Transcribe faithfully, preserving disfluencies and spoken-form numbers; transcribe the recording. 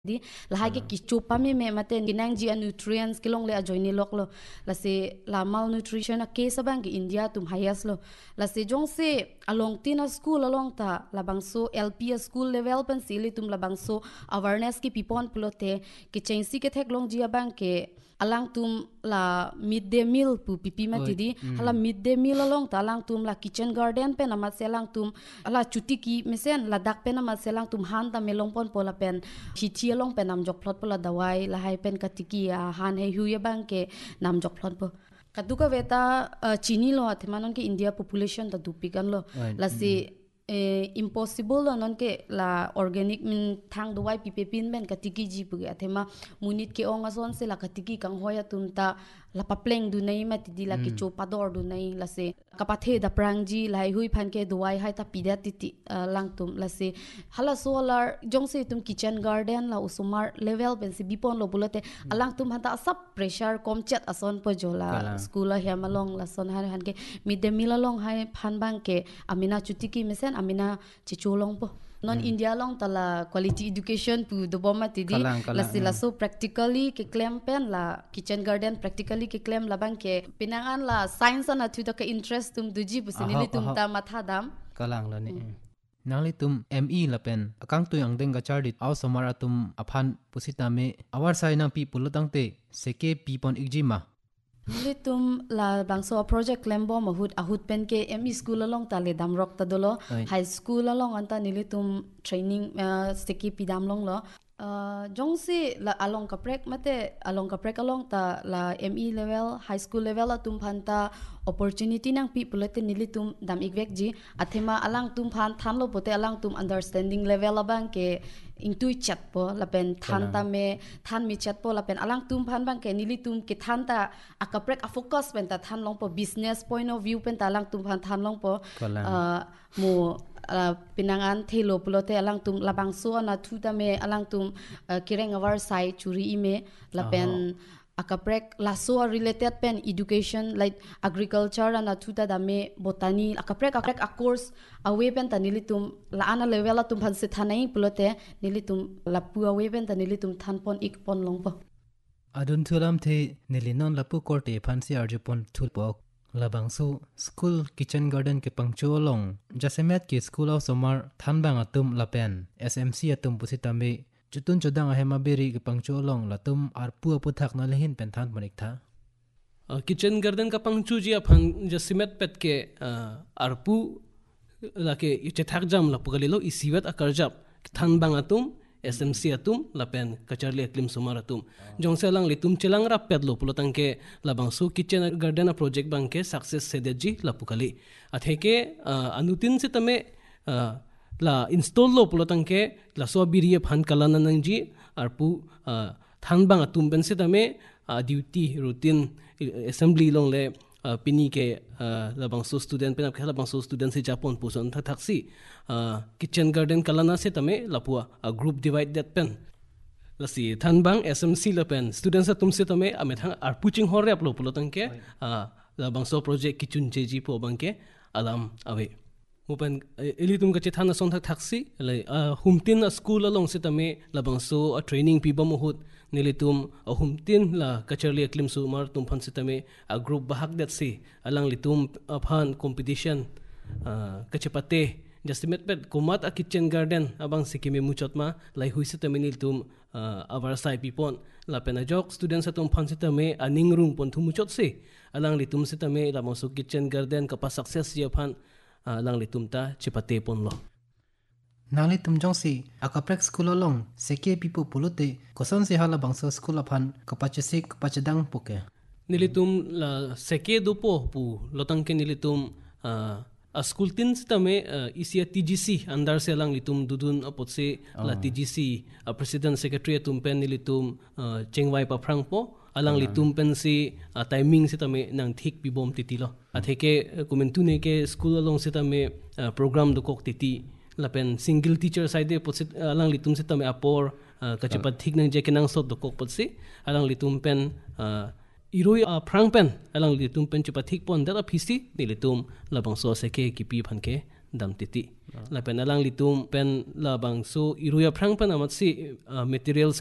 di lahai ke kichu pami me mate kinang ji nutrients kilong le ajoini lok lo la se la malnutrition a case abang ki India tum highest lo la se jong se along tina school along ta labang so L P school level pen sili tum labang so awareness ki pipon plote ki chensi ke thek long ji abang ke alang tum la midday meal pu pipi mati di hala midday meal along ta alang tum la kitchen garden pen amat selang tum ala chuti ki mesen la dak pen amat selang tum han ta melong pon pola pen hichi along pen nam jok plot pola dawai la hai pen katiki a han hai hu ya bang ke nam jok plot po kaduka veta chini lo athmanon ke India population ta dupikan lo la se Eh, impossible lo non ke la organic min thang duwai pipe pin ben katiki ji pu athema munit ke ong ason se la katiki kang hoya tumta la papleng du nei ma ti la ki chopador du nei la se kapathe da prangji lai hui phan ke duwai hai ta pida ti ti uh, lang tum la se hala solar jong se tum kitchen garden la usumar level ben se bipon lo bulote alang tum hata sab pressure kom chat ason po jola school la hemalong la son han han ke midday meal long hai phan bang ke amina chutiki mesen amina chicholong po non India long tala quality education pu do boma tidi la sila so practically ke claim pen la kitchen garden practically ke claim la bang ke pinangan la science na thu ta ke interest tum duji bu sinili tum ta matha dam kalang la ni nangli tum M E la pen akang tu yang deng ga chardit aw samara tum aphan pusita me awar sai na pi pulutang te seke pi pon igjima litum la bangso project lembo mahut ahut pen ke M E school along ta le dam rock ta dolo high school along anta nilitum training uh, seki pidam long lo uh, jong si la along ka prek mate along ka prek along ta la M E level high school level la tum phanta opportunity nang people te nilitum dam igvek ji athema alang tum phan than lo pote alang tum understanding level abang ke intui chat po la pen than ta me than mi chat po la pen alang tum phan bang ke nili tum ke than ta akaprek a focus pen ta than long po business point of view pen ta alang tum phan than long po uh, mo uh, pinangan thelo plote alang tum labang so na thu ta me alang tum uh, kireng awar sai churi ime la pen akaprek laso related pen education like agriculture and athuta dame botany akaprek akaprek a course awe pen tanilitum la ana level la tum phan se thanai pulote nilitum lapu awe pen tanilitum thanpon ikpon longpo adun thulam the nilinon lapu korte phansi arjupon thulpok labangsu school kitchen garden ke pangcho long jasemet ke school of summer thanbang atum lapen S M C atum pusitame chutun chodang ahema beri ke pangcho long latum arpu aputhak na lehin pen than manik tha kitchen garden ka pangchu ji aphan jasemet pet ke arpu la ke iche thak jam la pugalilo isiwat akarjap thanbang atum S M C atum lapen kacharli aklim sumar atum jongselang litum chelang rap pet lo pulotang ke labang su kitchen garden project bang ke success sedeji lapukali atheke anutin se tame la install lo pulotang ke la so biriye phan kalana nangji arpu thanbang atum ben se tame duty routine assembly long le pini ke labang so student pen apkhala labang so student se japon puson tha thaksi kitchen garden kalana se tame lapua a group divide that pen lasi thanbang S M C la pen students atum se tame ame thang ar puching hor rep lo pulotang ke labang so project kitchen jeji po bang ke alam awe mupan elitum ka chethana son thak thaksi le humtin school along se tame labang so a training pi bamuhut nilitum a humtin la kacharli aklim su mar tum phan se tame a group bahak that si alang litum aphan competition kachepate jastimet pet komat a kitchen garden abang sikime muchotma lai huise tame nilitum avar sai pipon la penajok students atum phan se tame aning rung pon thumuchot se alang litum se tame labang so kitchen garden ka pa success ye phan lang litum ta chipate pon lo nali tum jong si akaprek school long seke pipo pulute koson se hala bangso school aphan kapachese kapachadang poke nilitum la seke dupo pu lotang ke nilitum a school tin stame isia T G C andar se lang litum dudun apotse la T G C a president secretary tum pen nilitum chengwai pa phrang po alang litum pen si timing se tame nang thik pi bom titilo atheke kumentu ne ke school along se tame program do kok titi lapen single teacher side potse alang litum se tame apor kachepat thik nang je kenang sot do kok potse alang litum pen iroi a phrang pen alang litum pen chupa thik pon da phisi ni litum labang so se ke ki pi phan ke dam titi la pen alang litum pen la bang so iruya phrang pan amat si materials